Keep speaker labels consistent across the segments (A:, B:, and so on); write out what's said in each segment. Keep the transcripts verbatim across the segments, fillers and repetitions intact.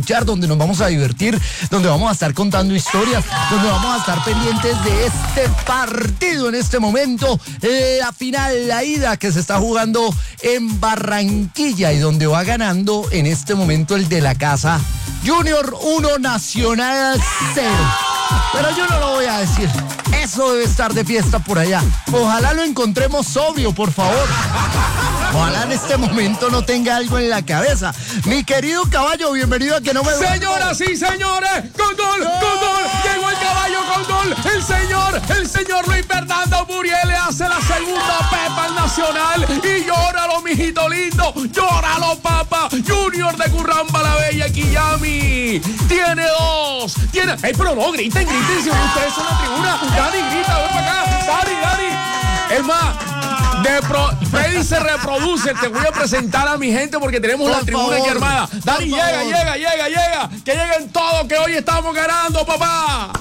A: donde nos vamos a divertir, donde vamos a estar contando historias, donde vamos a estar pendientes de este partido en este momento, eh, la final, la ida que se está jugando en Barranquilla y donde va ganando en este momento el de la casa, Junior uno, Nacional cero. Pero yo no lo voy a decir, eso debe estar de fiesta por allá. Ojalá lo encontremos sobrio, por favor. Ojalá en este momento no tenga algo en la cabeza. Mi querido caballo, bienvenido a Que No Me Duermo.
B: Señoras y señores, con gol, con gol, llegó el caballo con gol. El señor, el señor Luis Fernando Muriel le hace la segunda pepa al Nacional. Y llóralo, mijito lindo, llóralo, papá. Junior de Curramba la Bella, Quillami. Tiene dos, tiene... ¡Ey, pero no, griten, griten, si ustedes son la tribuna! Dani, grita, ven para acá, Dani, Dani. Es más... De pro, Freddy se reproduce. Te voy a presentar a mi gente porque tenemos por la tribuna favor, aquí armada. Dani, llega, llega, llega, llega. Que lleguen todos, que hoy estamos ganando, papá.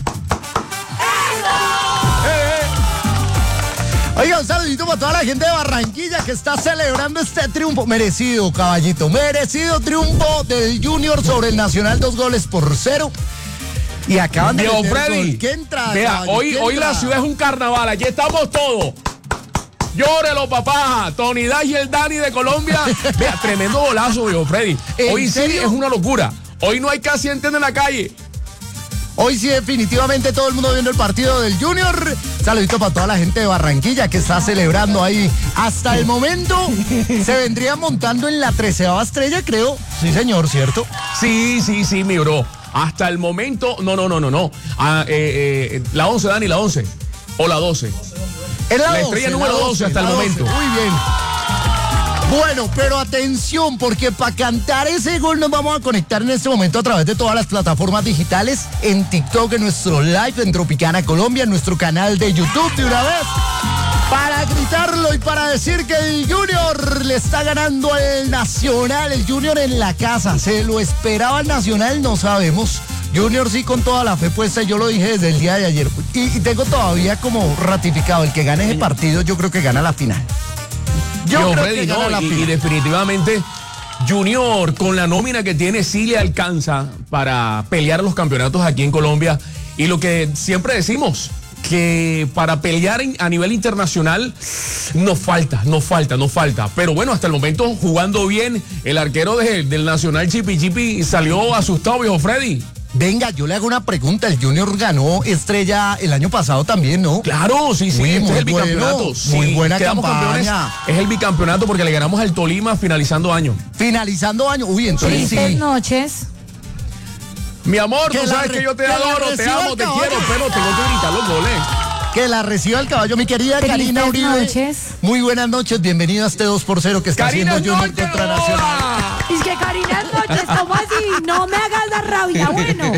A: Eh, eh. Oiga, un saludito para toda la gente de Barranquilla que está celebrando este triunfo. Merecido, caballito. Merecido triunfo del Junior sobre el Nacional, dos goles por cero. Y acaban de
B: Diego
A: meter
B: Freddy,
A: gol. ¿Qué entra?
B: Vea,
A: caballo?
B: hoy, hoy la ciudad es un carnaval. Aquí estamos todos. Llórelo, papá. Tony Dash y el Dani de Colombia. Vea, tremendo golazo, Diego Freddy. Hoy sí es una locura. Hoy no hay casi gente en la calle.
A: Hoy sí, definitivamente todo el mundo viendo el partido del Junior. Saludito para toda la gente de Barranquilla que está celebrando ahí. Hasta el momento se vendría montando en la treceava estrella, creo. Sí, señor, ¿cierto?
B: Sí, sí, sí, mi bro. Hasta el momento, no, no, no, no, no. Ah, eh, eh, la once, Dani, la once. O la doce.
A: Es la,
B: la estrella
A: doce,
B: número
A: la doce,
B: doce hasta el
A: doce.
B: momento.
A: Muy bien. Bueno, pero atención, porque para cantar ese gol nos vamos a conectar en este momento a través de todas las plataformas digitales, en TikTok, en nuestro live, en Tropicana Colombia, en nuestro canal de YouTube de una vez, para gritarlo y para decir que el Junior le está ganando al Nacional, el Junior en la casa. ¿Se lo esperaba el Nacional? No sabemos. Junior sí con toda la fe puesta, yo lo dije desde el día de ayer. Y, y tengo todavía como ratificado, el que gane ese partido yo creo que gana la final. Yo, yo creo Freddy, que gana
B: no,
A: la
B: y,
A: final.
B: Y definitivamente Junior con la nómina que tiene sí le alcanza para pelear los campeonatos aquí en Colombia. Y lo que siempre decimos, que para pelear en, a nivel internacional nos falta, nos falta, nos falta. Pero bueno, hasta el momento jugando bien, el arquero de, del Nacional Chipi Chipi salió asustado, viejo Freddy.
A: Venga, yo le hago una pregunta. El Junior ganó estrella el año pasado también, ¿no?
B: Claro, sí, sí.
A: Muy,
B: este
A: muy
B: es el bicampeonato.
A: Bueno,
B: sí,
A: muy buena
B: quedamos
A: campaña.
B: Campeones. Es el bicampeonato porque le ganamos al Tolima finalizando año.
A: Finalizando año. Uy, entonces sí.
C: Buenas noches.
B: Mi amor,
A: que
B: tú sabes
A: re,
B: que yo te
A: que
B: adoro, te amo, te quiero, pero tengo que gritar los goles.
A: Que la reciba el caballo, mi querida Karina Uribe.
C: Buenas noches.
A: Muy buenas noches, bienvenida a este dos por cero que está
B: Karina
A: haciendo Junior
B: noche,
A: contra Nacional.
C: Es que Karina noches, ¿cómo así? No me hagas la rabia, bueno.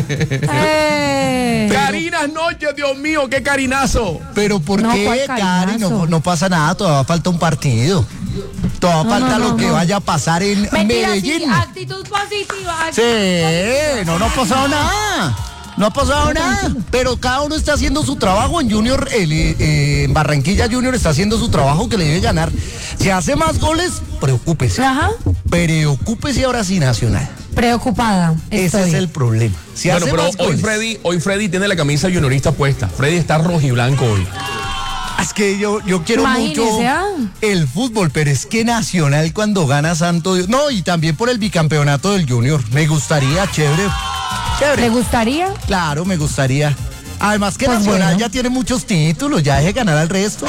C: Eh.
B: Karina noches, Dios mío, qué carinazo.
A: Pero ¿por
C: No,
A: qué,
C: ¿cuál
A: Cari? No, no pasa nada, todavía falta un partido. Todavía
C: No,
A: falta
C: no, no,
A: lo que
C: no.
A: vaya a pasar en
C: Mentira,
A: Medellín.
C: sí, actitud positiva. Actitud
A: Sí,
C: positiva.
A: no, no ha pasado nada. No ha pasado nada, pero cada uno está haciendo su trabajo. En Junior, el, eh, en Barranquilla Junior está haciendo su trabajo que le debe ganar. Si hace más goles, preocúpese.
C: Ajá.
A: Preocúpese ahora sí, Nacional.
C: Preocupada.
A: Ese
C: estoy.
A: es el problema. Si
B: Bueno,
A: hace
B: pero
A: más
B: hoy
A: goles,
B: Freddy, hoy Freddy tiene la camisa juniorista puesta. Freddy está rojiblanco hoy.
A: Es que yo, yo quiero
C: Imagínese,
A: mucho
C: ¿ah?
A: el fútbol, pero es que Nacional cuando gana Santo Dios. No, y también por el bicampeonato del Junior. Me gustaría, chévere. Chévere.
C: ¿Le gustaría?
A: Claro, me gustaría. Además que
C: Pues
A: Nacional
C: bueno.
A: ya tiene muchos títulos, ya deje ganar al resto.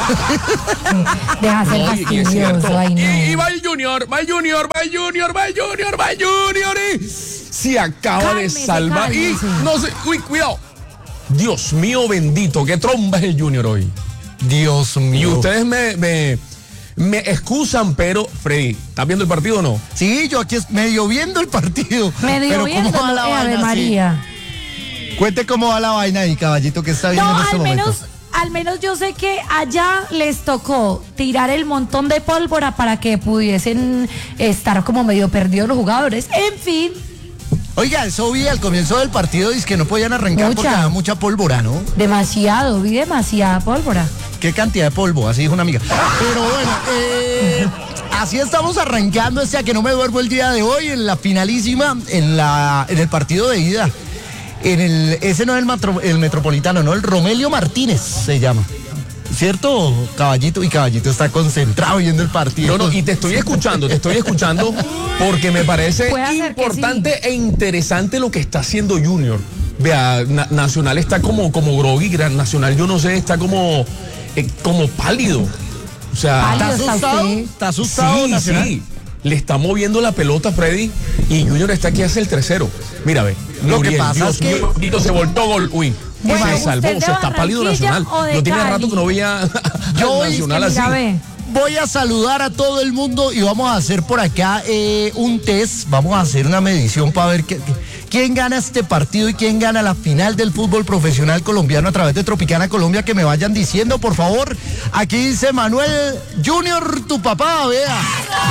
C: Deja ser
B: No, y- y es cierto.
C: fastidioso. Ay,
B: y, y
C: no.
B: va el Junior, va el Junior, va el Junior, va el Junior, va el Junior. Y se acaba
C: Cálmese,
B: de salvar.
C: cálmese.
B: Y no sé, uy, cuidado. Dios mío bendito, qué tromba es el Junior hoy.
A: Dios
B: Y
A: mío.
B: ustedes me, me, me excusan, pero Freddy, ¿estás viendo el partido o no?
A: Sí, yo aquí es medio viendo el partido.
C: Medio
A: pero
C: viendo,
A: ¿cómo va la
C: eh, Ave
A: vaina?
C: María.
A: Sí. Cuente cómo va la vaina ahí, caballito, que está viendo
C: No,
A: en este
C: al
A: momento.
C: menos, al menos yo sé que allá les tocó tirar el montón de pólvora para que pudiesen estar como medio perdidos los jugadores. En fin.
A: Oiga, eso vi al comienzo del partido, dice que no podían arrancar
C: Mucha.
A: porque había mucha pólvora, ¿no?
C: Demasiado, vi demasiada pólvora.
A: ¿Qué cantidad de polvo? Así dijo una amiga. Pero bueno, eh, así estamos arrancando este A Que No Me Duermo el día de hoy en la finalísima, en la en el partido de ida. En el, ese no es el, matro, el Metropolitano, no, el Romelio Martínez se llama. ¿Cierto, Caballito? Y Caballito está concentrado viendo el partido.
B: No, no, y te estoy escuchando, te estoy escuchando porque me parece importante sí. e interesante lo que está haciendo Junior. Vea, na, Nacional está como, como groggy, Gran Nacional, yo no sé, está como, eh, como pálido. O sea,
A: ¿está asustado? ¿Está asustado
B: sí,
A: Nacional?
B: Sí. Le está moviendo la pelota Freddy y Junior está aquí hace el tercero. Mira, ve.
A: Lo
B: Muriel,
A: que pasa
B: Dios
A: es que
B: mío, se voltó gol. Uy.
C: Bueno,
B: se salvó, se está pálido Nacional. Yo tenía rato que no veía
A: Yo
B: Nacional
A: es que
B: así.
C: Ve.
A: Voy a saludar a todo el mundo y vamos a hacer por acá eh, un test. Vamos a hacer una medición para ver qué, quién gana este partido y quién gana la final del fútbol profesional colombiano a través de Tropicana Colombia. Que me vayan diciendo, por favor. Aquí dice Manuel Junior, tu papá, vea.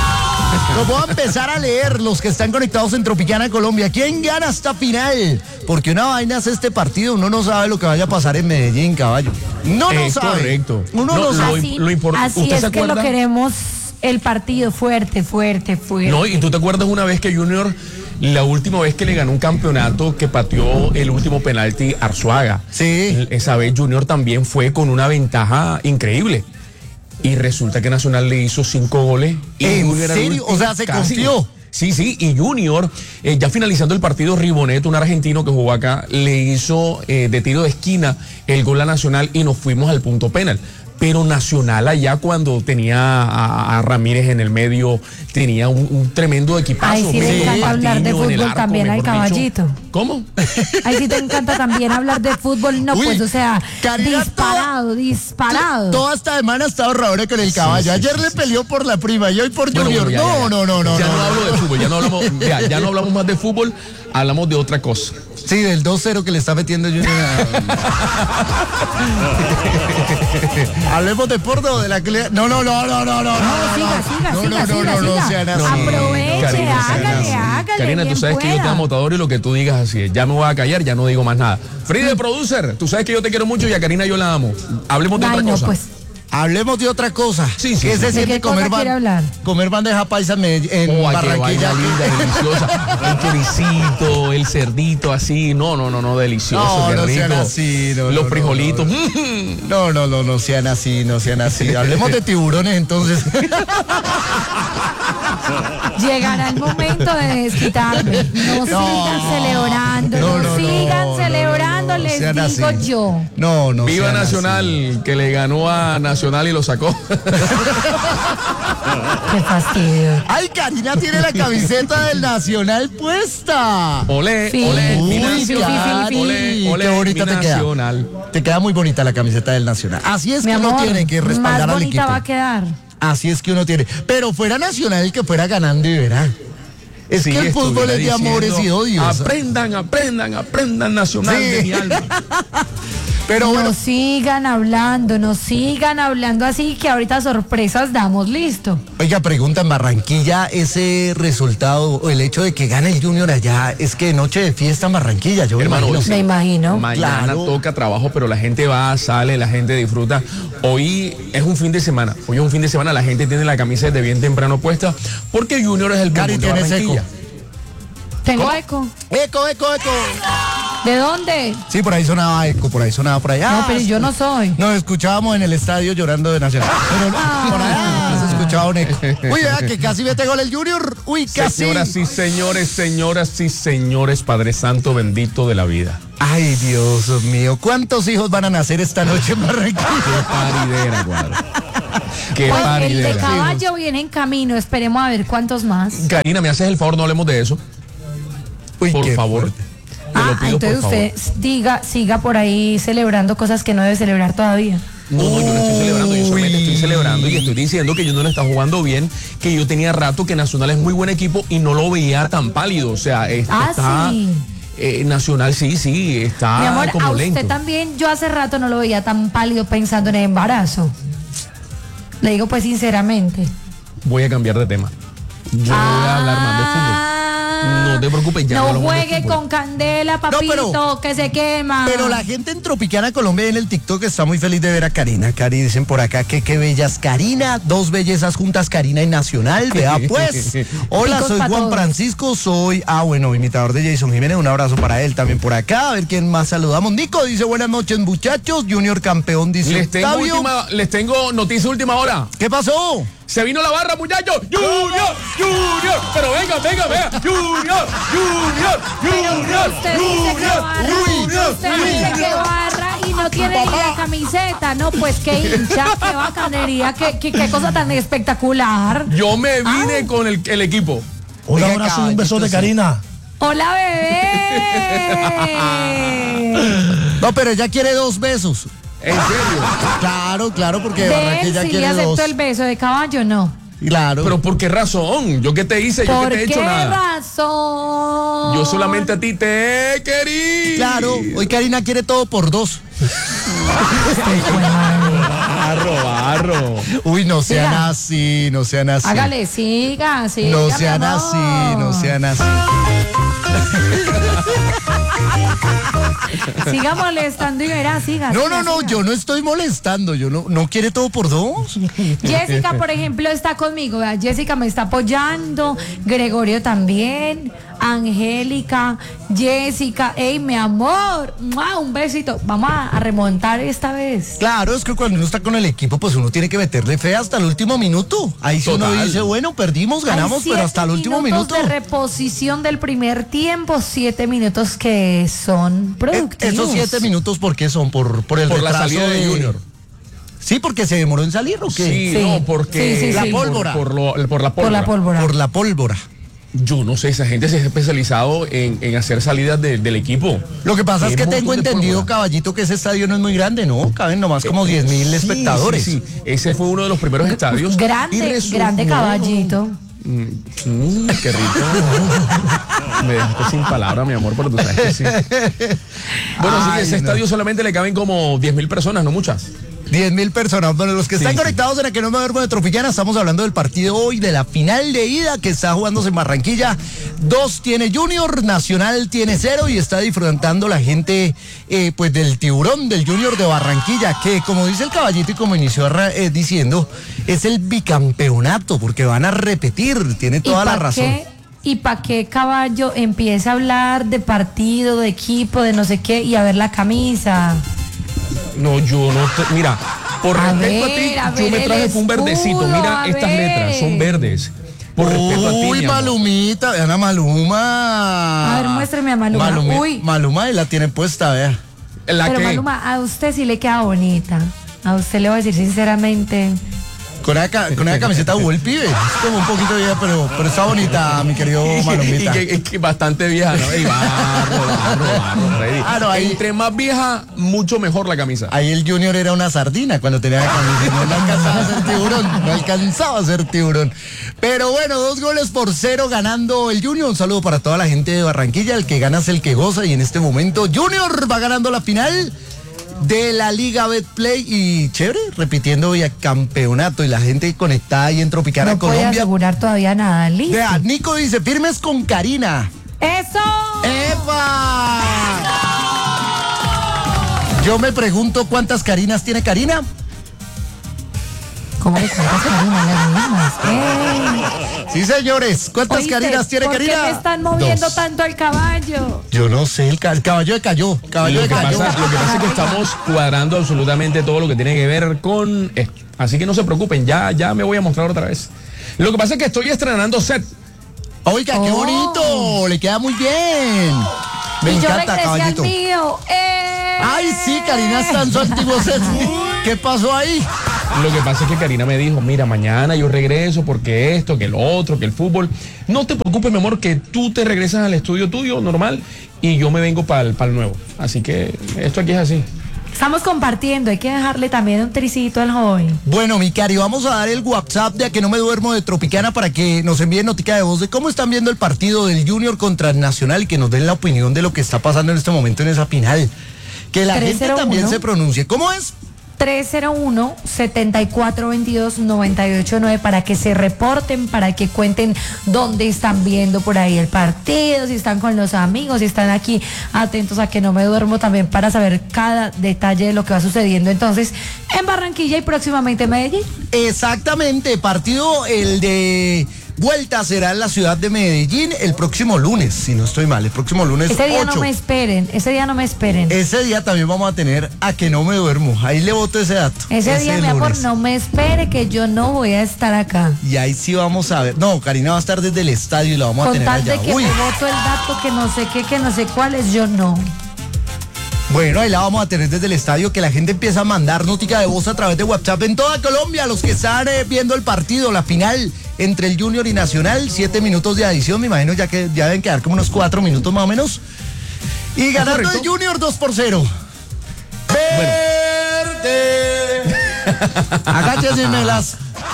A: Los voy a empezar a leer, los que están conectados en Tropicana Colombia. ¿Quién gana esta final? Porque una vaina es este partido, uno no sabe lo que vaya a pasar en Medellín, caballo. No lo
B: es
A: sabe.
B: Correcto.
A: Uno
B: no,
A: no sabe.
C: Así,
B: lo import-
C: así
B: ¿Usted
C: es
B: se
C: que
B: acuerda?
C: lo queremos el partido fuerte, fuerte, fuerte.
B: No, y tú te acuerdas una vez que Junior, la última vez que le ganó un campeonato, que pateó el último penalti Arzuaga.
A: Sí.
B: Esa vez Junior también fue con una ventaja increíble. Y resulta que Nacional le hizo cinco goles. Y
A: ¿En
B: Junior era el
A: serio?
B: último,
A: O sea, se
B: casi.
A: confió.
B: Sí, sí, y Junior, eh, ya finalizando el partido, Ribonet, un argentino que jugó acá, le hizo eh, de tiro de esquina el gol a Nacional y nos fuimos al punto penal. Pero Nacional allá cuando tenía a, a Ramírez en el medio, tenía un, un tremendo equipazo.
C: Ay, sí, le
B: Medio
C: encanta hablar de
B: Patiño en el
C: fútbol
B: arco,
C: también al
B: mejor
C: Caballito.
B: dicho. ¿Cómo?
C: Ay, sí te encanta también hablar de fútbol. No,
A: Uy,
C: pues, o sea,
A: Karina,
C: disparado,
A: toda-
C: disparado.
A: Toda esta semana ha estado ahora con el caballo.
B: sí,
A: Ayer
B: sí,
A: le
B: sí.
A: peleó por la prima y hoy por
B: Bueno,
A: Junior.
B: bueno, ya, ya, ya.
A: no, no, no, no,
B: Ya
A: no.
B: no hablo de fútbol, ya no hablamos, vea, ya no hablamos más de fútbol, hablamos de otra cosa.
A: Sí, del dos cero que le está metiendo Junior. a- Hablemos de Porto o de la que le- No, no, no, no, no, no.
C: No, siga, siga,
A: no,
C: siga,
A: no, no,
C: siga,
A: no, no,
C: siga.
A: sean así.
C: Aproveche,
B: Karina, sean
C: hágale,
B: así.
C: hágale.
B: Karina, tú
C: bien
B: sabes que yo te
C: pueda.
B: amo, te adoro y lo que tú digas así es. Ya me voy a callar, ya no digo más nada. Frida, producer, tú sabes que yo te quiero mucho y a Karina yo la amo. Hablemos de
C: Ay,
B: otra
C: no,
B: cosa.
C: pues.
A: Hablemos de otra cosa.
B: Sí, sí,
A: ¿Qué
B: sí.
A: se
B: ¿De
A: siente
C: qué cosa
A: comer,
C: quiere
A: ban-
C: hablar?
A: comer bandeja paisa en, Medell- en
B: Oh, qué
A: Barranquilla?
B: vaina linda, deliciosa. El choricito, el cerdito así. No, no, no, no, delicioso.
A: No,
B: qué
A: no
B: rico.
A: sean así, no,
B: Los
A: no,
B: frijolitos.
A: no,
B: mm.
A: No, no, no, no sean así, no sean así. Hablemos de tiburones entonces.
C: Llegará el momento de desquitarme. No, sigan celebrando, no,
A: no, no,
C: sigan
A: no,
C: celebrando,
A: no, no,
C: les
A: sean
C: digo
A: así.
C: yo.
A: No, no.
B: Viva
A: sean
B: Nacional, que le ganó a Nacional y lo sacó.
C: Qué fastidio.
A: Ay, Karina tiene la camiseta del Nacional puesta.
B: Olé,
C: Sí.
B: olé, mi
C: Uy,
B: Nacional.
C: sí, sí, sí,
B: Olé, olé,
A: qué bonita
B: mi
A: te queda.
B: Nacional.
A: Te queda muy bonita la camiseta del Nacional. Así es
C: Mi
A: que uno
C: amor,
A: tiene que respaldar
C: más
A: al
C: bonita
A: equipo.
C: va a quedar.
A: Así es que uno tiene. Pero fuera Nacional que fuera ganando y verá. Es
B: Sí,
A: que el fútbol es de
B: estuviera
A: amores y
B: diciendo,
A: odios.
B: Aprendan, aprendan, aprendan Nacional
A: Sí.
B: de mi alma.
A: Pero bueno,
C: No sigan hablando, no sigan hablando así que ahorita sorpresas damos, listo.
A: oiga, pregunta en Barranquilla, ese resultado o el hecho de que gane el Junior allá, es que noche de fiesta en Barranquilla, yo me
B: Hermano,
A: imagino.
C: Me imagino.
B: Mañana
A: Claro.
B: toca trabajo, pero la gente va, sale, la gente disfruta. Hoy es un fin de semana. Hoy es un fin de semana, la gente tiene la camisa de bien temprano puesta porque Junior es el
A: Cari,
B: bombón de
A: ¿tienes
B: Barranquilla.
A: eco?
C: Tengo
B: ¿Cómo?
C: eco.
A: Eco, eco, eco.
C: ¿De dónde?
A: Sí, por ahí sonaba eco, por ahí sonaba por allá.
C: No, pero yo no soy.
A: Nos escuchábamos en el estadio llorando de Nacional. Pero no, por allá se escuchaba un eco. Uy, vea que casi mete gol el Junior. Uy, casi.
B: Señoras y señores, señoras y señores, Padre Santo bendito de la vida.
A: Ay, Dios mío, ¿cuántos hijos van a nacer esta noche en Barranquilla?
B: Qué paridera, cuadro. Qué
C: Pues el de
B: paridera.
C: caballo viene en camino, esperemos a ver cuántos más.
B: Karina, ¿me haces el favor? No hablemos de eso.
A: Uy,
B: Por
A: qué
B: favor.
A: fuerte.
B: Te lo
C: Ah,
B: pido,
C: entonces
B: por favor.
C: usted diga, siga por ahí celebrando cosas que no debe celebrar todavía.
B: No, no, yo no estoy celebrando, yo solamente
A: Uy.
B: estoy celebrando y estoy diciendo que Junior está jugando bien, que yo tenía rato que Nacional es muy buen equipo y no lo veía tan pálido, o sea, es-
C: Ah,
B: está
C: sí.
B: eh, Nacional sí, sí, está
C: Mi amor,
B: como
C: a usted
B: lento.
C: también, yo hace rato no lo veía tan pálido pensando en el embarazo. Le digo pues sinceramente.
B: Voy a cambiar de tema. Yo no voy a hablar más de fútbol. No te preocupes, ya
C: no
B: hablamos de
C: juegue
B: fútbol.
C: con candela, papito,
A: pero-
C: que se quema.
A: Pero la gente en Tropicana Colombia en el TikTok está muy feliz de ver a Karina. Cari, dicen por acá que qué bellas Karina, dos bellezas juntas, Karina y Nacional. Vea pues. Hola,
C: Picos
A: soy
C: pa'
A: Juan
C: todos.
A: Francisco, soy, ah bueno, imitador de Jason Jiménez. Un abrazo para él también por acá. A ver quién más saludamos. Nico dice buenas noches muchachos. Junior campeón dice
B: Les tengo,
A: Octavio.
B: última, les tengo noticia última hora.
A: ¿Qué pasó?
B: Se vino la barra, muchachos. Junior, Junior. Pero venga, venga, venga. Junior, Junior, Junior,
C: Usted dice que barra,
B: Junior,
C: usted dice que barra y no tiene ni la camiseta, no, pues qué hincha, qué bacanería, qué, qué, qué cosa tan espectacular.
B: Yo me vine con el, el equipo.
D: Un
A: Oiga,
D: abrazo y un
A: caballito,
D: beso de
A: sí.
D: Karina.
C: Hola, bebé.
A: No, pero ella quiere dos besos.
B: En serio.
A: Claro, claro, porque de
C: De
A: verdad que
C: él
A: ella
C: sí le
A: quiere dos.
C: aceptó el beso, de caballo no.
A: Claro.
B: Pero ¿por qué razón? ¿Yo qué te hice? ¿Yo
C: ¿Por
B: qué te he
C: qué
B: hecho nada?
C: razón?
B: Yo solamente a ti te he querido.
A: Claro, hoy Karina quiere todo por dos.
B: Barro, barro.
A: Uy, no sean
C: Siga.
A: así, no sean así.
C: Hágale, siga, siga.
A: No
C: mi
A: sean
C: amor.
A: así, no sean así.
C: Siga molestando y verá, siga.
A: No,
C: siga,
A: no, no,
C: siga.
A: yo no estoy molestando, yo no, no quiere todo por dos.
C: Jessica, por ejemplo, está conmigo. Vea, Jessica me está apoyando. Gregorio también. Angélica, Jessica. Ey, mi amor. ¡Mua! Un besito. Vamos a, a remontar esta vez.
A: Claro, es que cuando uno está con el equipo, pues uno tiene que meterle fe hasta el último minuto. Ahí sí uno
B: Total.
A: dice, bueno, perdimos, ganamos,
C: Hay
A: pero hasta el
C: siete
A: último minuto.
C: minutos de reposición del primer tiempo, siete minutos que son
A: Eh,
C: productivos.
A: Esos siete minutos, ¿por qué son? Por, por el
B: Por la
A: retraso
B: salida de Junior.
A: Sí, porque se demoró en salir, ¿o qué?
B: Sí,
C: Sí.
B: no, porque
C: Sí, sí,
A: La
C: sí.
A: pólvora.
B: Por, lo- por la pólvora.
C: Por la pólvora.
A: Por la pólvora.
B: Yo no sé, esa gente se ha especializado en, en hacer salidas de- del equipo.
A: Lo que pasa es
B: Qué
A: que tengo
B: montón de
A: entendido,
B: pólvora.
A: caballito, que ese estadio no es muy grande, ¿no? Caben nomás como diez mil
B: Sí,
A: espectadores.
B: Sí, sí. Ese fue uno de los primeros estadios. Y
C: Grande,
B: resultó-
C: grande caballito.
B: Mm, mm, qué rico. Me dejaste sin palabras, mi amor, pero tú sabes que sí. Bueno, sí,
A: Ay,
B: ese
A: no.
B: estadio solamente le caben como diez mil personas, no muchas.
A: diez mil personas. Bueno, los que están
B: Sí,
A: conectados en el que no me duermo de Tropicana, estamos hablando del partido hoy, de la final de ida que está jugándose en Barranquilla. Dos tiene Junior, Nacional tiene cero y está disfrutando la gente eh, pues del tiburón del Junior de Barranquilla, que como dice el caballito y como inició arra- eh, diciendo, es el bicampeonato, porque van a repetir, tiene toda
C: ¿Y
A: la
C: pa'
A: razón.
C: qué- ¿Y para qué caballo empieza a hablar de partido, de equipo, de no sé qué y a ver la camisa?
B: No, yo no. te- mira, por
C: A
B: respeto
C: ver,
B: a ti,
C: a
B: yo
C: ver
B: me
C: el
B: traje fue un verdecito.
C: escudo,
B: Mira
C: a
B: estas
C: ver.
B: letras, son verdes. Por respeto a ti.
A: Uy,
B: mi amor.
A: Malumita, vean a Maluma.
C: A ver, muéstreme a Maluma.
A: Malumi-
C: Uy.
A: Maluma ahí la tiene puesta, vea.
B: La
C: Pero
B: que.
C: Maluma, a usted sí le queda bonita. A usted le voy a decir sinceramente.
A: Con esa, ca- con esa camiseta jugó el pibe. Es como un poquito vieja, pero, pero está bonita, mi querido Malumita.
B: Y que, y que bastante vieja, ¿no? Ey, barro, barro, barro, Freddy.
A: Ah, no, ahí-
B: Entre más vieja, mucho mejor la camisa.
A: Ahí el Junior era una sardina cuando tenía la camiseta. No alcanzaba a ser tiburón. No alcanzaba a ser tiburón. Pero bueno, dos goles por cero ganando el Junior. Un saludo para toda la gente de Barranquilla. El que gana es el que goza. Y en este momento Junior va ganando la final de la Liga Betplay y chévere, repitiendo vía campeonato y la gente conectada ahí en Tropicana
C: No puede
A: Colombia.
C: asegurar todavía nada. Listo.
A: Vea, Nico dice, firmes con Karina.
C: ¡Eso!
A: ¡Epa! Yo me pregunto cuántas Karinas tiene Karina.
C: ¿Cómo le cuentas Karina las mismas? ¡Ey!
A: Sí, señores. ¿Cuántas
C: Oíste,
A: Karinas tiene
C: ¿por
A: Karina?
C: qué me están moviendo
A: Dos.
C: tanto al caballo?
A: Yo no sé, el, ca- el caballo de cayó. Caballo
B: Lo
A: de
B: que,
A: cayó.
B: pasa, lo que pasa es que estamos cuadrando absolutamente todo lo que tiene que ver con esto. Así que no se preocupen, ya, ya me voy a mostrar otra vez. Lo que pasa es que estoy estrenando set.
A: Oiga, qué
C: Oh.
A: bonito. Le queda muy bien. Me
C: y yo
A: encanta,
C: regresé
A: caballito.
C: al mío. ¡Eh!
A: Ay, sí, Karina está en su antiguo set. ¿Qué pasó ahí?
B: Lo que pasa es que Karina me dijo, mira, mañana yo regreso porque esto, que lo otro, que el fútbol. No te preocupes, mi amor, que tú te regresas al estudio tuyo normal y yo me vengo para el nuevo. Así que esto aquí es así.
C: Estamos compartiendo, hay que dejarle también un tricito al joven.
A: Bueno, mi cari, vamos a dar el WhatsApp de A Que No Me Duermo de Tropicana para que nos envíen notica de voz de cómo están viendo el partido del Junior contra el Nacional y que nos den la opinión de lo que está pasando en este momento en esa final. Que la
C: tres
A: gente
C: cero uno.
A: también se pronuncie. ¿Cómo es?
C: tres cero uno, siete cuatro dos dos, nueve ocho nueve para que se reporten, para que cuenten dónde están viendo por ahí el partido, si están con los amigos, si están aquí atentos a que no me duermo, también para saber cada detalle de lo que va sucediendo entonces en Barranquilla y próximamente en Medellín.
A: Exactamente, partido el de vuelta será en la ciudad de Medellín el próximo lunes, si no estoy mal, el próximo lunes
C: Ese día
A: ocho.
C: no me esperen, ese día no me esperen.
A: Ese día también vamos a tener a que no me duermo. Ahí le boto ese dato.
C: Ese día, mi amor, no me espere que yo no voy a estar acá.
A: Y ahí sí vamos a ver. No, Karina va a estar desde el estadio y la vamos
C: Con
A: a tener
C: tal
A: allá.
C: de que
A: Uy.
C: me boto el dato que no sé qué, que no sé cuál es, yo no.
A: Bueno, ahí la vamos a tener desde el estadio, que la gente empieza a mandar notica de voz a través de WhatsApp en toda Colombia, los que están eh, viendo el partido, la final entre el Junior y Nacional, siete minutos de adición, me imagino ya que ya deben quedar como unos cuatro minutos más o menos. Y ganando el Junior dos por cero. Verde. Agáchese, Melas.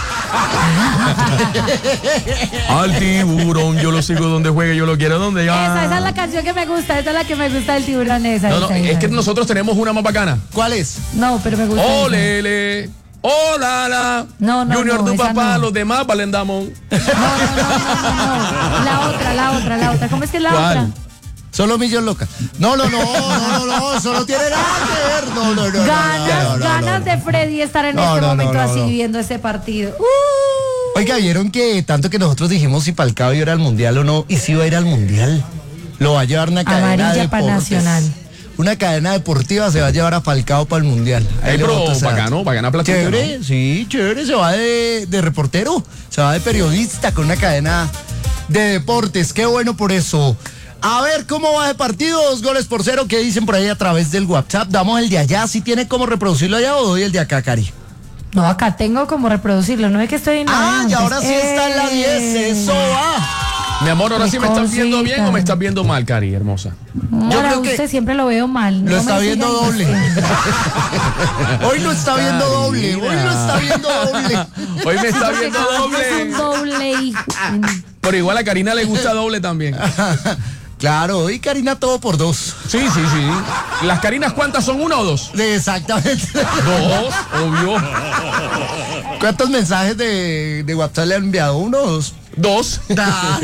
B: Al tiburón, yo lo sigo donde juegue, yo lo quiero donde ya.
C: Esa, esa es la canción que me gusta, esa es la que me gusta del tiburón, esa.
B: No, no,
C: esa,
B: es
C: esa.
B: que nosotros tenemos una más bacana.
A: ¿Cuál es?
C: No, pero me gusta. esa.
B: Olele, olala.
C: No, no,
B: Junior,
C: no,
B: tu
C: esa
B: papá,
C: no.
B: los demás valen damon.
C: No, no, no, no, no, no. La otra, la otra, la otra. ¿Cómo es que es la
B: ¿Cuál?
C: otra?
A: Solo Millón Loca. No, no, no, no, no, no, eso no tiene nada que ver. No, no, no. no,
C: Ganas,
A: no, no, no,
C: ganas
A: no.
C: de Freddy estar en
A: No,
C: este
A: no, no,
C: momento
A: no,
C: así
A: no.
C: viendo ese partido. Uh.
A: Oiga, ¿vieron que tanto que nosotros dijimos si Falcao iba a ir al Mundial o no? Y si iba a ir al Mundial. Lo va a llevar una cadena
C: Amarilla
A: de
C: para
A: deportes.
C: Nacional.
A: Una cadena deportiva se va a llevar a Falcao para el Mundial.
B: Ey,
A: le
B: pero
A: boto ese
B: bacano,
A: dato.
B: bacana platica,
A: Chévere, sí, chévere. Se va de, de reportero, se va de periodista con una cadena de deportes. Qué bueno por eso. A ver cómo va de partido, dos goles por cero. ¿Qué dicen por ahí a través del WhatsApp? Damos el de allá, si tiene cómo reproducirlo allá, o doy el de acá, Cari.
C: No, acá tengo como reproducirlo, no es que estoy en la
A: Ah, y
C: antes.
A: ahora sí está en la diez,
C: Eh.
A: eso va.
B: Mi amor, ahora
C: Qué
B: sí me estás viendo bien
C: cosita.
B: o me estás viendo mal, Cari, hermosa.
C: Mora,
A: creo que
C: usted siempre lo veo mal.
A: Lo
C: no
A: está
C: me
A: viendo
C: sigan
A: doble.
C: diciendo.
A: Hoy lo está viendo doble, hoy lo está viendo doble.
B: Hoy me está
C: Porque
B: viendo
C: Carlos es un
B: doble.
C: doble hijo.
B: Pero igual a Karina le gusta doble también.
A: Claro, y Karina todo por dos.
B: Sí, sí, sí. ¿Las Karinas cuántas son? ¿Una o dos?
A: Exactamente.
B: Dos, obvio.
A: ¿Cuántos mensajes de, de WhatsApp le han enviado? ¿Uno o dos?
B: Dos.
A: Ah.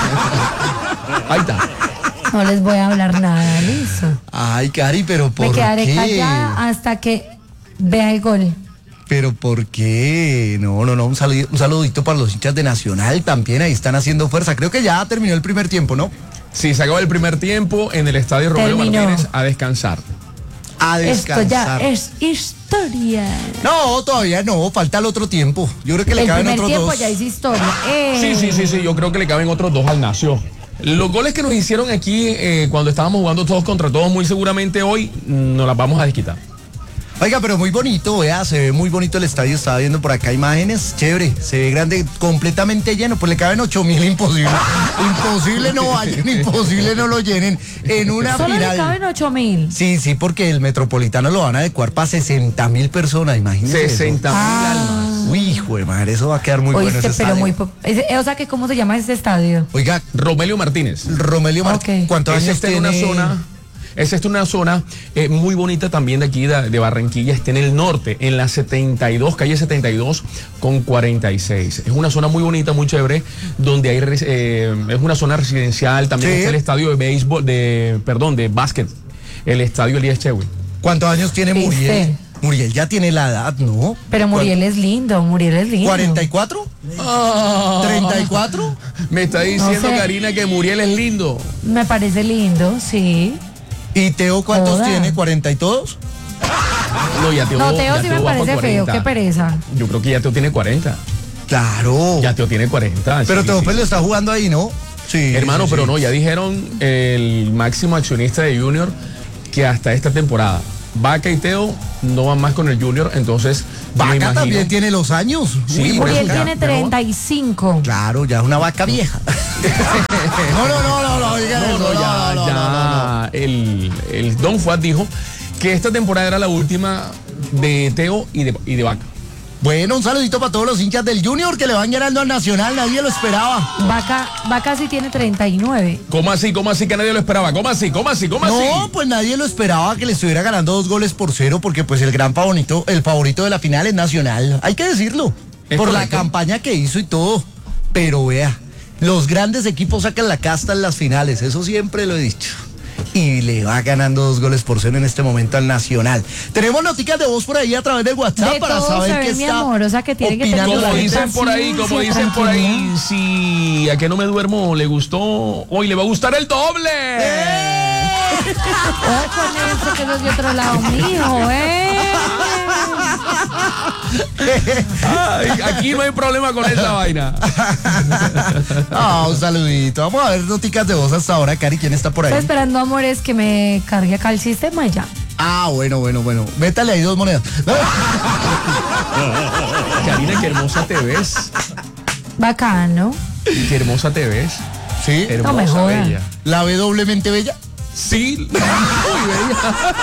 B: Ahí está.
C: No les voy a hablar nada, listo.
A: Ay, Cari, pero ¿por
C: Me quedaré
A: qué?
C: callada hasta que vea el gol.
A: Pero ¿por qué? No, no, no, un saludito, un saludito para los hinchas de Nacional también, ahí están haciendo fuerza. Creo que ya terminó el primer tiempo, ¿no?
B: Sí, se acabó el primer tiempo en el estadio Romero
C: Terminó.
B: Martínez a descansar.
A: A
C: Esto
A: descansar.
C: ya es historia.
A: No, todavía no, falta el otro tiempo. Yo creo que le
C: El
A: caben
C: primer
A: otros
C: tiempo
A: dos.
C: ya es historia. Eh.
B: Sí, sí, sí, sí, yo creo que le caben otros dos al Nacio. Los goles que nos hicieron aquí eh, cuando estábamos jugando todos contra todos, muy seguramente hoy mm, nos las vamos a desquitar.
A: Oiga, pero muy bonito, vea, se ve muy bonito el estadio, estaba viendo por acá imágenes, chévere, se ve grande, completamente lleno, pues le caben ocho mil, imposible, imposible no vayan, imposible no lo llenen en una
C: Solo
A: final.
C: le caben ocho mil.
A: Sí, sí, porque el Metropolitano lo van a adecuar para sesenta mil personas, imagínense. eso.
B: sesenta mil
C: Ah.
B: almas.
A: Uy, hijo de madre, eso va a quedar muy bueno
C: Oíste,
A: ese
C: pero
A: estadio.
C: muy po- ese- eh, O sea, que ¿cómo se llama ese estadio?
A: Oiga,
B: Romelio Martínez.
A: Romelio Martínez,
C: Ok.
A: ¿cuántos
B: Ese
A: años
B: está en
A: tiene?
B: una zona. Esa es una zona eh, muy bonita también de aquí de, de Barranquilla, está en el norte, en la setenta y dos, calle setenta y dos con cuarenta y seis. Es una zona muy bonita, muy chévere, donde hay res- eh, es una zona residencial, también
A: Sí.
B: está el estadio de béisbol, de, perdón, de básquet, el estadio Elías Chewy.
A: ¿Cuántos años tiene
C: ¿Viste?
A: Muriel? Muriel ya tiene la edad, ¿no?
C: Pero Muriel es lindo, Muriel es lindo.
A: ¿cuarenta y cuatro? ¿treinta y cuatro?
B: Me está diciendo
C: sé.
B: Karina que Muriel es lindo.
C: Me parece lindo, sí.
A: ¿Y Teo cuántos
C: Joda.
A: tiene? ¿cuarenta y todos?
B: No, ya Teo,
C: No,
B: ya
C: Teo sí me
B: va
C: parece
B: por
C: feo,
B: cuarenta.
C: qué pereza.
B: Yo creo que ya Teo tiene cuarenta.
A: Claro.
B: Ya Teo tiene cuarenta.
A: Pero
B: sí,
A: Teófilo
B: sí.
A: está jugando ahí, ¿no? Sí.
B: Hermano,
A: sí,
B: pero
A: sí.
B: no, ya dijeron el máximo accionista de Junior que hasta esta temporada Vaca y Teo no van más con el Junior, entonces me
A: Vaca
B: imagino-
A: también tiene los años.
B: Sí,
A: Uy,
B: por
C: Muriel
B: eso ya,
C: tiene
B: ya no va.
C: treinta y cinco.
A: Claro, ya es una vaca vieja. no, no, no, no, no, digan
B: No,
A: eso,
B: no, ya,
A: no, no,
B: ya
A: no, no, no.
B: El, el Don Fuad dijo que esta temporada era la última de Teo y de, y de Vaca.
A: Bueno, un saludito para todos los hinchas del Junior que le van ganando al Nacional, nadie lo esperaba.
C: Vaca, Vaca sí tiene treinta y nueve.
B: ¿Cómo así? ¿Cómo así que nadie lo esperaba? ¿Cómo así? ¿Cómo así? ¿Cómo así?
A: No, pues nadie lo esperaba que le estuviera ganando dos goles por cero, porque pues el gran favorito, el favorito de la final es Nacional, hay que decirlo,
B: ¿Es
A: por
B: correcto?
A: la campaña que hizo y todo, pero vea, los grandes equipos sacan la casta en las finales, eso siempre lo he dicho. Y le va ganando dos goles por cero en este momento al Nacional. Tenemos noticias de voz por ahí a través del WhatsApp
C: De
A: para
C: todo
A: saber
C: se ve,
A: qué
C: mi
A: está
C: amor, o sea, que tiene que tener
A: opinando la
B: Como
A: gente.
B: dicen por ahí, como dicen por ahí, si a que no me duermo le gustó, hoy le va a gustar el doble.
C: Ojo con eso, que eso es de otro lado mío, ¿eh?
B: Ay, aquí no hay problema con esa vaina.
A: Ah, un saludito. Vamos a ver noticias de voz hasta ahora, Cari. ¿Quién está por ahí?
C: Estoy esperando, amores, que me cargue acá el sistema y ya.
A: Ah, bueno, bueno, bueno. Métale ahí dos monedas.
B: Karina, qué hermosa te ves.
C: Bacano.
B: Qué hermosa te ves.
A: Sí.
B: Hermosa,
C: No me jodas.
B: bella.
A: La ve doblemente bella.
B: Sí. Muy bella.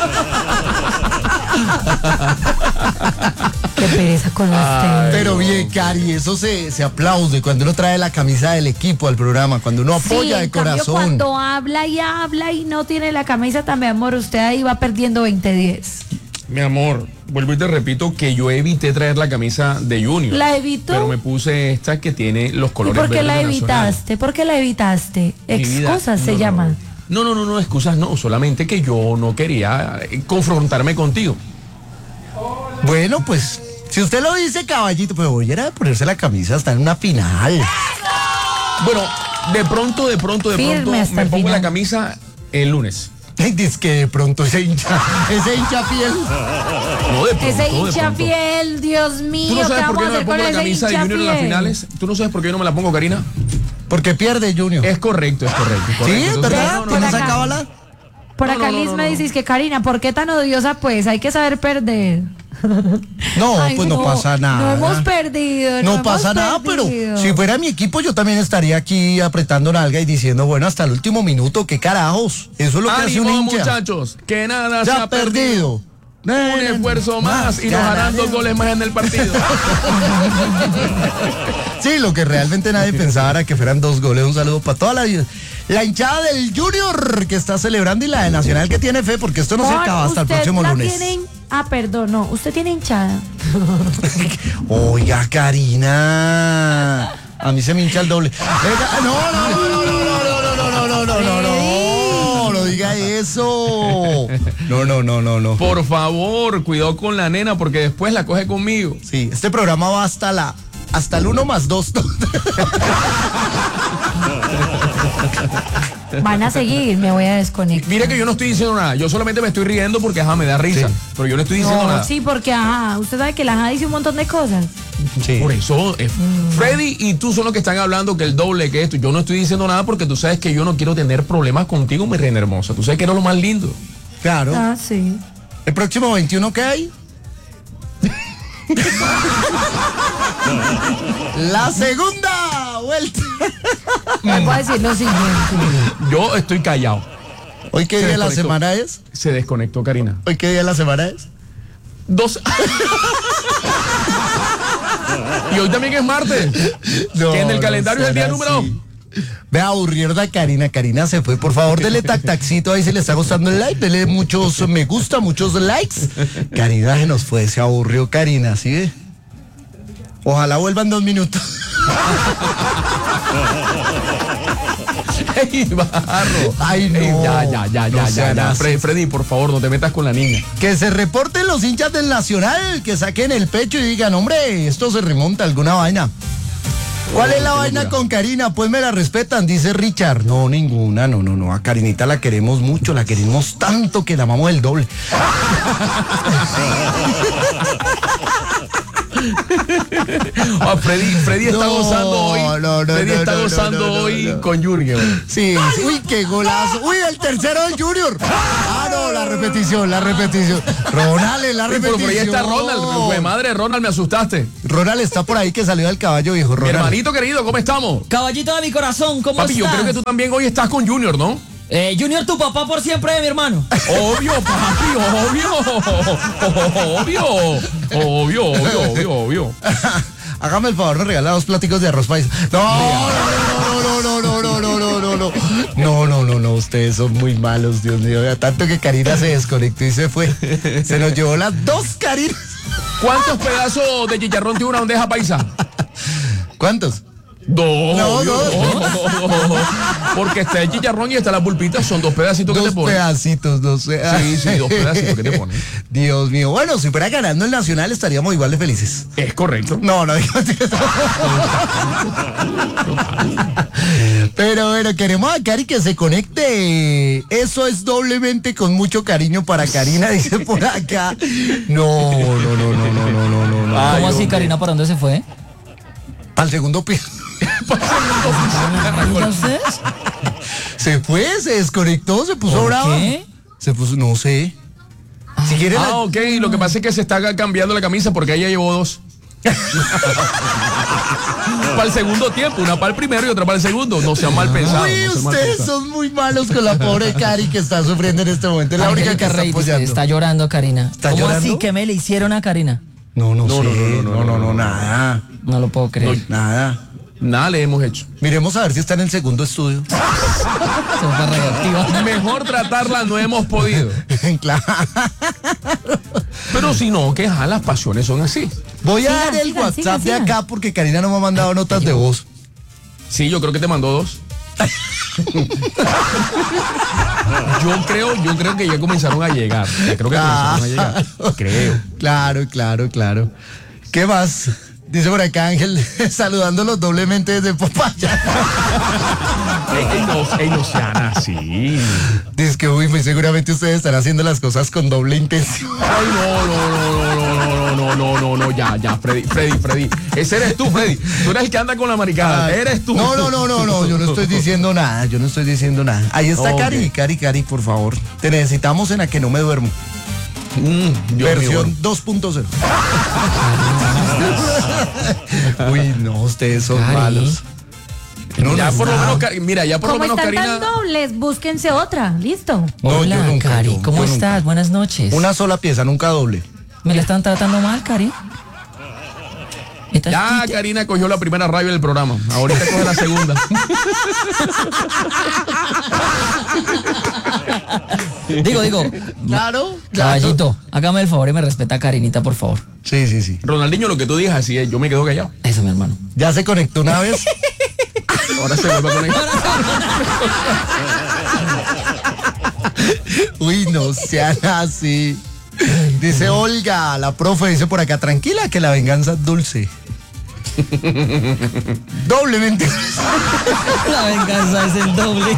C: Qué pereza con usted.
A: Pero bien, Cari, eso se, se aplaude cuando uno trae la camisa del equipo al programa, cuando uno apoya
C: Sí,
A: de
C: en cambio,
A: corazón.
C: cuando habla y habla y no tiene la camisa, también, amor, usted ahí va perdiendo veinte diez.
B: Mi amor, vuelvo y te repito que yo evité traer la camisa de Junior.
C: ¿La evitó?
B: Pero me puse esta que tiene los
C: ¿Y
B: colores
C: por qué
B: verdes
C: la
B: de Nacional.
C: evitaste? ¿Por qué la evitaste?
B: Mi vida,
C: Excusas se
B: no, no,
C: llaman.
B: No, no, no, no, excusas no, solamente que yo no quería eh, confrontarme contigo.
A: Bueno, pues, si usted lo dice, caballito, pero hoy era de ponerse la camisa hasta en una final.
B: Bueno, de pronto, de pronto, de
C: Firme
B: pronto
C: hasta
B: me
C: el
B: pongo
C: final.
B: la camisa el lunes.
A: Dice que de pronto ese hincha, ese hincha fiel.
B: No, de pronto,
C: Ese
B: de
C: hincha
B: pronto.
C: fiel, Dios mío,
B: ¿Tú no
C: ¿qué
B: sabes por
C: vamos
B: qué
C: a
B: no me
C: hacer con
B: pongo la
C: ese
B: camisa de
C: hincha
B: Junior en las
C: fiel?
B: finales? ¿Tú no sabes por qué yo no me la pongo, Karina?
A: Porque pierde Junior.
B: Es correcto, es correcto. es
A: Sí,
B: correcto.
A: es
B: Entonces,
A: verdad,
B: no, no,
A: que
B: no,
A: no
C: no.
A: sacaba la.
C: Por
B: No,
C: acá
B: no, no,
C: Liz
B: no,
C: me
B: no.
C: dices que Karina, ¿por qué tan odiosa pues? Hay que saber perder.
A: No,
C: Ay,
A: pues no, pasa nada.
C: No hemos perdido.
A: No
C: No,
A: pasa
C: hemos
A: nada,
C: perdido.
A: pero si fuera mi equipo yo también estaría aquí apretando nalga y diciendo, bueno, hasta el último minuto, qué carajos. Eso es lo que hace un
B: ánimo,
A: hincha.
B: muchachos, que nada
A: Se
B: se
A: ha perdido.
B: Un esfuerzo más y nos
A: ganaremos.
B: harán dos goles más en el partido.
A: Sí, lo que realmente nadie pensaba era que fueran dos goles. Un saludo para toda la, la hinchada del Junior que está celebrando y la de Nacional que tiene fe, porque esto no se
C: Amor,
A: acaba hasta el
C: usted
A: próximo
C: la
A: lunes.
C: tiene hin- Ah, perdón, no. Usted tiene hinchada.
A: Oiga, Karina. A mí se me hincha el doble. Venga, no, no, no, no, no, no, no, no, no, no, no, no, no, no diga eso. No, no, no, no, no.
B: Por favor, cuidado con la nena porque después la coge conmigo.
A: Sí, este programa va hasta la, hasta el uno más dos.
C: Van a seguir, me voy a desconectar.
B: Mira que yo no estoy diciendo nada, yo solamente me estoy riendo porque ajá, me da risa,
A: Sí.
B: pero yo no estoy diciendo
C: No,
B: nada.
C: sí, porque ajá, usted sabe que la ajá dice un montón de cosas.
A: Sí.
B: Por eso, eh, Freddy y tú son los que están hablando que el doble, que esto. Yo no estoy diciendo nada porque tú sabes que yo no quiero tener problemas contigo, mi reina hermosa. Tú sabes que eres lo más lindo.
A: Claro.
C: Ah, sí.
A: El próximo veintiuno, ¿qué hay? La segunda vuelta.
C: Les voy a decir lo siguiente.
B: Yo estoy callado.
A: ¿Hoy qué
B: Se
A: día de la
B: desconectó.
A: semana es?
B: Se desconectó Karina.
A: ¿Hoy qué día de la semana es?
B: Dos. Y hoy también es martes.
A: No,
B: que en el
A: no
B: calendario es el día
A: será
B: número.
A: así. Ve a aburrir a Karina. Karina se fue. Por favor, dele tac tacito ahí si le está gustando el like. Dele muchos me gusta, muchos likes. Karina se nos fue. Se aburrió Karina, ¿sí ve? Ojalá vuelvan dos minutos.
B: Ey, barro.
A: Ay, no.
B: Ey, ya, ya, ya,
A: No
B: ya, ya,
A: sean
B: ya.
A: así.
B: Freddy, Freddy, por favor, no te metas con la niña.
A: Que se reporten los hinchas del Nacional, que saquen el pecho y digan, hombre, esto se remonta a alguna vaina. ¿Cuál es la
B: qué
A: vaina
B: locura.
A: con Karina? Pues me la respetan, dice Richard. No, ninguna, no, no, no. A Karinita la queremos mucho, la queremos tanto que la amamos el doble.
B: Ah, Freddy, Freddy está
A: No,
B: gozando hoy.
A: no, no,
B: Freddy
A: no,
B: está
A: no,
B: gozando
A: no, no,
B: hoy
A: no.
B: con Junior.
A: Sí, sí. Uy, qué golazo. Uy, el tercero del Junior. Ah, no, la repetición, la repetición. Ronald, la
B: Uy,
A: repetición.
B: pero por ahí está Ronald. Güey, madre, Ronald, me asustaste.
A: Ronald está por ahí que salió del caballo viejo.
B: Mi
A: Ronald.
B: hermanito querido, ¿cómo estamos?
D: Caballito de mi corazón, ¿cómo
B: Papi, yo
D: estás?
B: creo que tú también hoy estás con Junior, ¿no?
D: Eh, Junior, tu papá por siempre, mi hermano.
B: Obvio, papi, obvio. Obvio. Obvio, obvio, obvio, obvio.
A: Hágame el favor, me regala dos platicos de arroz paisa. No, no, no, no, no, no, no, no, no. No, no, no, no, ustedes son muy malos, Dios mío. Tanto que Karina se desconectó y se fue. Se nos llevó las dos Karinas.
B: ¿Cuántos pedazos de chicharrón tiene una bandeja paisa?
A: ¿Cuántos?
B: Dos.
A: No,
B: obvio,
A: no.
B: dos. Porque está el chicharrón y está la pulpita, son dos pedacitos que
A: Dos
B: te ponen.
A: pedacitos, dos pedacitos.
B: Sí, sí, dos pedacitos que te ponen.
A: Dios mío. Bueno, si fuera ganando el Nacional estaríamos igual de felices.
B: Es correcto.
A: No, no, digo. Pero bueno, queremos a Cari que se conecte. Eso es doblemente con mucho cariño para Karina, dice por acá. No, no, no, no, no, no, no, no, no.
D: Ay, ¿cómo así,
B: hombre.
D: Karina? ¿Para dónde se fue?
A: Al segundo piso.
D: ¿Entonces?
A: Se fue, se desconectó, se puso
D: ¿Por
A: brava.
D: qué?
A: Se puso, no sé. Si quiere
B: Ah,
A: la-
B: ok, lo que pasa es que se está cambiando la camisa porque ella llevó dos. Para el segundo tiempo, una para el primero y otra para el segundo. No sean mal pensados.
A: Uy,
B: no sean mal
A: ustedes
B: pensados.
A: son muy malos con la pobre Cari que está sufriendo en este momento. Es la única que está
D: Reyes
A: apoyando.
D: está llorando, Karina.
A: ¿Está
D: ¿Cómo
A: llorando?
D: así? ¿Qué me le hicieron a Karina?
A: No, no,
B: No,
A: sé.
B: no, no, no,
A: no, no, no, nada.
D: No lo puedo creer.
A: Nada.
B: Nada le hemos hecho.
A: Miremos a ver si está en el segundo estudio.
D: Se fue radioactiva.
B: Mejor tratarla no hemos podido.
A: Claro.
B: Pero si no, que ja, las pasiones son así.
A: Voy a
C: Sigan,
A: dar el
C: sigan,
A: WhatsApp
C: sigan,
A: de
C: sigan.
A: acá porque Karina no me ha mandado notas de voz.
B: Sí, yo creo que te mandó dos. Yo creo, yo creo que ya comenzaron a llegar. Ya creo que comenzaron a llegar. Creo.
A: Claro, claro, claro. ¿Qué más? Dice por acá Ángel, saludándolos doblemente desde Popaya.
B: Ey, ey, no, ey, no sean así.
A: Dice que, uy, muy seguramente ustedes están haciendo las cosas con doble intención.
B: Ay, no, no, no, no, no, no, no, no, no, ya, ya, Freddy, Freddy, Freddy. Ese eres tú, Freddy. Tú eres el que anda con la maricada. Eres tú.
A: No, no, no, no, no, yo no estoy diciendo nada, yo no estoy diciendo nada. Ahí está
B: Ok.
A: Cari, Cari, Cari, por favor. Te necesitamos en la que no me duermo.
B: Mm, Dios
A: Versión
B: mío.
A: dos punto cero. Uy, no, ustedes son
D: Cari.
A: malos. No,
B: Ya
A: no,
B: por lo
A: nada.
B: menos, Cari- mira, ya por lo
C: Como
B: menos
C: están
B: Karina.
C: tan dobles, búsquense otra. Listo.
A: No,
D: Hola,
A: yo nunca,
D: Cari.
A: yo-
D: ¿Cómo
A: yo nunca.
D: estás? Buenas noches.
A: Una sola pieza, nunca doble.
D: ¿Me la están tratando mal, Cari? ¿Estás
B: Ya
D: triste?
B: Karina cogió la primera radio del programa. Ahorita coge la segunda.
D: Digo, digo.
A: Claro,
D: Caballito, hágame el favor y me respeta a Karinita, por favor.
A: Sí, sí, sí.
B: Ronaldinho, lo que tú digas, así es. Yo me quedo callado.
D: Eso, mi hermano.
A: Ya se conectó una vez.
B: Ahora se vuelve a conectar.
A: Uy, no sean así. Dice Olga, la profe, dice por acá, tranquila que la venganza es dulce. Doblemente.
D: La venganza es el doble.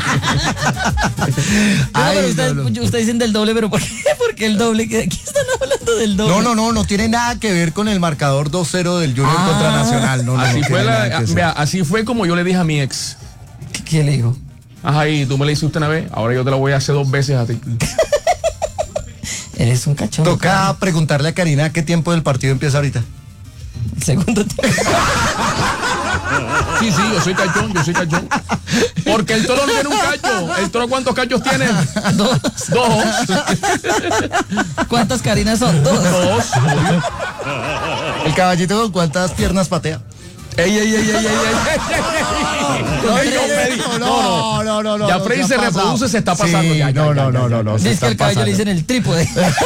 A: Ay,
D: Pero usted-
A: no, no.
D: Ustedes dicen del doble, pero ¿por qué? Porque el doble. ¿Qué qué están hablando del doble?
A: No, no, no, no tiene nada que ver con el marcador dos cero del Junior
D: Ah.
A: contra Nacional. No, no,
B: Así
A: no
B: fue,
A: tiene nada
B: la,
A: que ver.
B: vea, así fue como yo le dije a mi ex.
D: ¿Qué, qué le digo?
B: Ajá, y tú me la hiciste una vez, ahora yo te la voy a hacer dos veces a ti.
D: Eres un cachón.
A: Toca preguntarle a Karina qué tiempo del partido empieza ahorita.
D: El segundo tiempo.
B: Sí, sí, yo soy cachón, yo soy cachón. Porque el toro no tiene un cacho. ¿El toro cuántos cachos tiene?
D: Dos.
B: Dos.
D: ¿Cuántas Karinas son? Dos.
B: Dos.
A: El caballito con cuántas piernas patea.
B: Ey, ey, ey, ey, ey, ey, ey, ey. Ey, yo, Freddy,
A: no, no, no, no.
B: Ya
A: no,
B: Freddy
A: ha
B: se
A: pasado.
B: reproduce, se está pasando
A: Sí,
B: ya, ya,
A: No,
B: ya,
A: no,
B: ya,
A: no,
B: ya,
A: no, no.
D: Dice
A: se
D: que
A: está
D: el cabello le
A: pasando.
D: dicen el trípode.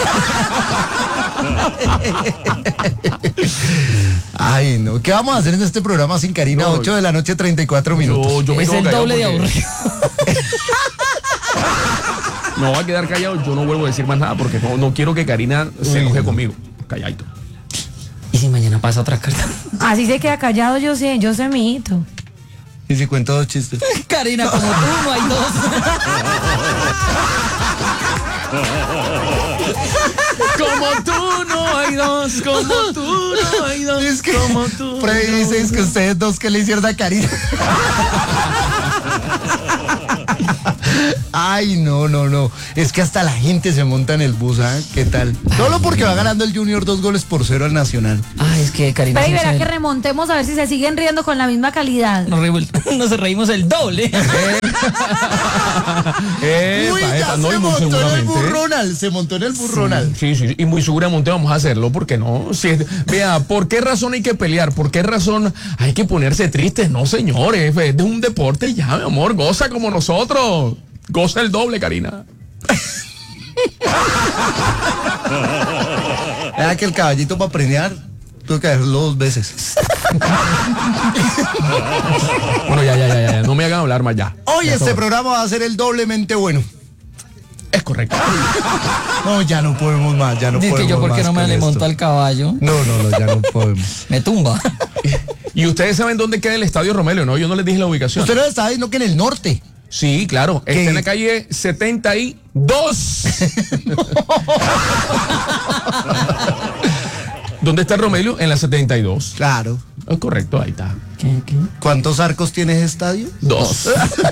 A: Ay, no. ¿Qué vamos a hacer en este programa sin Karina?
B: No,
A: ocho de la noche, treinta y cuatro minutos.
B: Yo, yo me
D: Es
B: quedo
D: el
B: callado
D: doble de
B: porque
D: aburrido.
B: Me voy a quedar callado, yo no vuelvo a decir más nada porque no, no quiero que Karina se enoje conmigo. Calladito.
D: ¿Y si mañana pasa otra carta?
C: Así se queda callado, yo sé, yo sé mi hito.
A: Y si cuento dos chistes.
D: Karina, como tú no hay dos.
B: Como tú no hay dos, como tú no hay dos,
A: Es que
B: como tú.
A: Freddy dice es que ustedes dos que le hicieron a Karina. Ay, no, no, no. Es que hasta la gente se monta en el bus, ¿ah? ¿Qué tal? Solo porque va ganando el Junior dos goles por cero al Nacional.
D: Ay, es que Karina.
C: Pero y
D: sí
C: verá
D: sabe-
C: que remontemos a ver si se siguen riendo con la misma calidad.
D: Nos, revuel- nos reímos el doble.
B: Epa,
A: Uy, ya
B: epa,
A: se
B: no, y muy
A: montó en el
B: seguramente.
A: burronal, se montó en el burronal.
B: Sí, sí, y muy seguramente vamos a hacerlo, ¿por qué no? Si es- vea, ¿por qué razón hay que pelear? ¿Por qué razón hay que ponerse tristes? No, señores, es de un deporte y ya, mi amor, goza como nosotros. Goza el doble, Karina.
A: Era que el caballito para premiar tuve que hacerlo dos veces.
B: Bueno, ya, ya, ya, ya, no me hagan hablar más ya.
A: Hoy
B: Ya
A: este
B: todo.
A: programa va a ser el doblemente bueno.
B: Es correcto.
A: No, ya no podemos más, ya no
D: Dice
A: podemos
D: que yo porque
A: más
D: no me
A: con
D: le
A: esto.
D: monto al caballo.
A: No, no, no, ya no podemos.
D: Me tumba.
B: Y ustedes saben dónde queda el Estadio Romelio, ¿no? Yo no les dije la ubicación.
A: Usted nos está diciendo que en el norte.
B: Sí, claro.
A: ¿Qué?
B: Está en la calle setenta y dos. ¿Dónde está el Romelio? En la setenta y dos.
A: Claro.
B: Es correcto, ahí está.
D: ¿Qué, qué?
A: ¿Cuántos arcos tiene ese estadio?
B: Dos.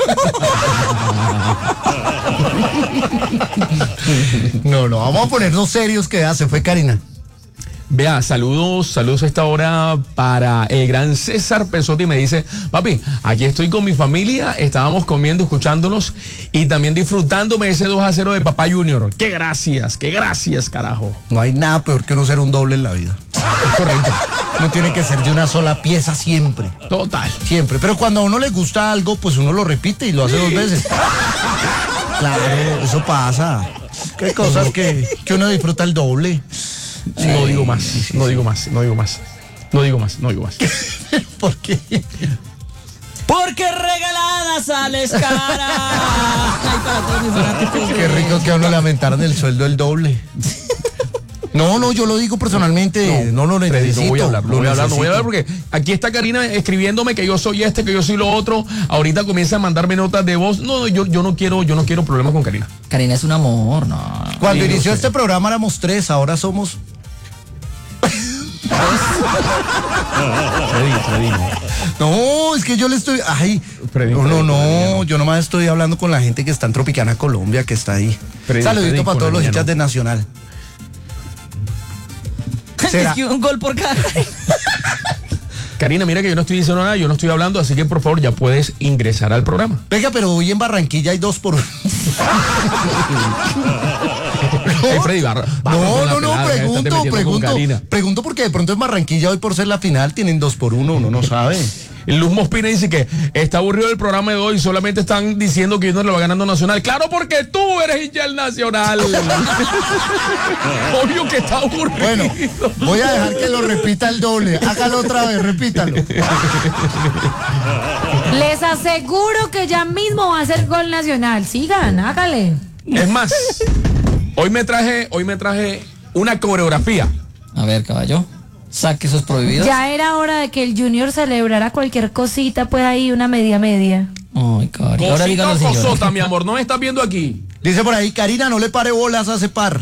A: No, no, vamos a ponernos serios que ya se fue Karina.
B: Vea, saludos, saludos a esta hora para el gran César Pesotti. Me dice, papi, aquí estoy con mi familia, estábamos comiendo, escuchándolos y también disfrutándome ese dos a cero de Papá Junior. Qué gracias, qué gracias, carajo.
A: No hay nada peor que no ser un doble en la vida.
B: Es correcto.
A: No tiene que ser de una sola pieza siempre.
B: Total.
A: Siempre. Pero cuando a uno le gusta algo, pues uno lo repite y lo hace dos veces. Claro, eso pasa. Qué cosas que, que uno disfruta el doble.
B: No digo más, no digo más, no digo más. No digo más, no digo más.
A: ¿Por qué?
D: Porque regalada sales cara. Ay, para todos mis fanáticos.
A: Qué rico que a uno lamentaran el sueldo el doble. No, no, yo lo digo personalmente. No, no, lo
B: Freddy,
A: necesito.
B: no voy a hablar, no
A: lo
B: voy a hablar, no voy a hablar
A: necesito.
B: porque aquí está Karina escribiéndome que yo soy este, que yo soy lo otro. Ahorita comienza a mandarme notas de voz. No, no, yo, yo no quiero, yo no quiero problemas con Karina.
D: Karina es un amor, no.
A: Cuando
B: Sí, yo
A: inició
B: sé.
A: este programa éramos tres, ahora somos.
B: Freddy, Freddy, no.
A: No, es que yo le estoy. Ay,
B: Freddy,
A: no, no,
B: Freddy,
A: no.
B: Freddy,
A: Yo nomás estoy hablando con la gente que está en Tropicana Colombia, que está ahí.
B: Freddy,
A: Saludito
B: Freddy,
A: para
B: con
A: todos
B: la
A: los
B: niña,
A: hinchas
B: no.
A: de Nacional. ¿Será?
D: Es que un gol por cada.
B: Karina, mira que yo no estoy diciendo nada, yo no estoy hablando, así que por favor ya puedes ingresar al programa.
A: Venga, pero hoy en Barranquilla hay dos por uno.
B: Hey, Freddy, barra, barra
A: No,
B: con la
A: no, no,
B: pelada, estate
A: pregunto,
B: metiendo con
A: pregunto.
B: Karina.
A: Pregunto porque de pronto en Barranquilla hoy por ser la final tienen dos por uno, uno no sabe.
B: Luz Mospina dice que está aburrido el programa de hoy, solamente están diciendo que no le va ganando Nacional. Claro, porque tú eres hincha del Nacional. Obvio que está aburrido.
A: Bueno, voy a dejar que lo repita el doble. Hágalo otra vez, repítalo.
C: Les aseguro que ya mismo va a ser gol nacional. Sigan, hágale.
B: Es más, hoy me traje, hoy me traje una coreografía.
D: A ver, caballo. Saque esos prohibidos.
C: Ya era hora de que el Junior celebrara cualquier cosita, pues ahí una media media.
D: Ay, Cari. Ahora
B: Cosita
D: díganos, señor.
B: cosota, mi amor, no me estás viendo aquí.
A: Dice por ahí, Karina, no le pare bolas a ese par.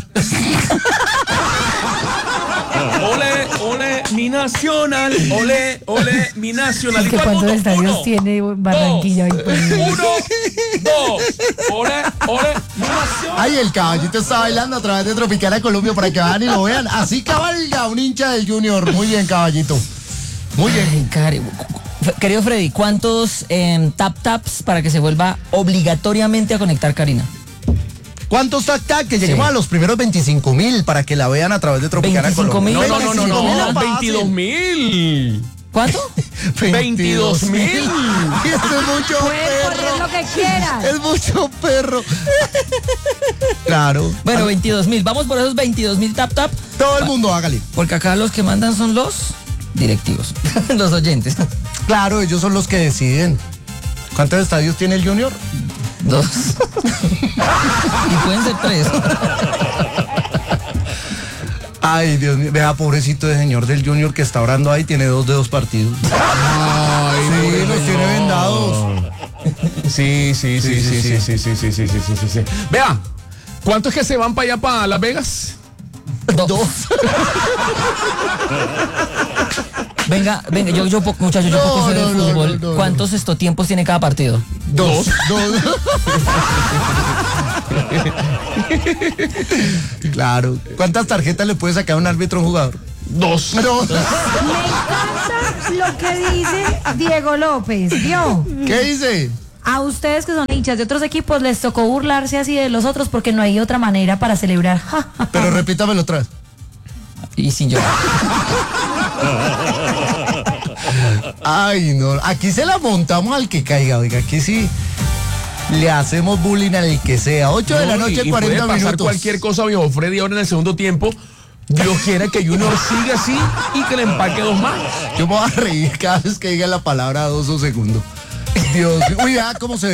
B: Ole, ole, mi Nacional. Ole, ole, mi Nacional.
C: Es
B: ¿Y
C: que
B: cuál
C: cuántos
B: voto?
C: estadios
B: Uno,
C: tiene Barranquilla hoy,
B: dos,
C: pues.
B: Uno, dos. Ole, ole, mi Nacional.
A: Ay, el caballito está bailando a través de Tropicana Colombia para que vayan y lo vean. Así cabalga un hincha del Junior. Muy bien, caballito. Muy bien.
D: Ay, Cari. Querido Freddy, ¿cuántos em, tap taps para que se vuelva obligatoriamente a conectar Karina?
A: ¿Cuántos tac tac? Que lleguemos
D: Sí.
A: a los primeros veinticinco mil para que la vean a través de Tropicana
D: veinticinco
A: Colombia.
D: mil.
B: No, no, no, no, no,
A: fácil.
B: veintidós mil.
D: ¿Cuánto?
B: veintidós mil.
A: Y esto es mucho
C: Pueden poner
A: perro.
C: lo que quieran.
A: Es mucho perro. Claro.
D: Bueno, veintidós mil. Vamos por esos veintidós mil tap tap.
A: Todo el mundo hágale.
D: Porque acá los que mandan son los directivos, los oyentes.
A: Claro, ellos son los que deciden. ¿Cuántos estadios tiene el Junior?
D: Dos. Y pueden ser tres.
A: Ay, Dios mío. Vea, pobrecito de señor del Junior que está orando ahí, tiene dos de dos partidos.
B: Ay,
A: Sí,
B: pobre
A: los tiene
B: señor.
A: vendados.
B: Sí, sí, sí, sí, sí, sí, sí, sí, sí, sí, sí, sí, sí. Vea, ¿cuántos que se van para allá, para Las Vegas?
D: Dos. Venga, venga, yo, yo po- muchachos, yo
A: No,
D: poco sé de
A: no, no,
D: fútbol.
A: no, no, no.
D: ¿Cuántos esto tiempos tiene cada partido?
A: Dos. Dos. Claro. ¿Cuántas tarjetas le puede sacar un árbitro a un jugador?
B: Dos.
A: Dos.
C: Me encanta lo que dice Diego López, ¿vio?
A: ¿Qué dice?
C: A ustedes que son hinchas de otros equipos les tocó burlarse así de los otros porque no hay otra manera para celebrar.
A: Pero repítamelo otra vez.
D: Y sin llorar.
A: Ay, no. Aquí se la montamos al que caiga, oiga. Aquí sí le hacemos bullying al que sea. ocho de la
B: No, y-
A: noche,
B: y
A: cuarenta
B: puede pasar
A: minutos.
B: cualquier cosa, viejo Freddy, ahora en el segundo tiempo. Dios quiera que Junior siga así y que le empaque dos más.
A: Yo me voy a reír cada vez que diga la palabra dos o segundos. Dios, uy, ya cómo se ve.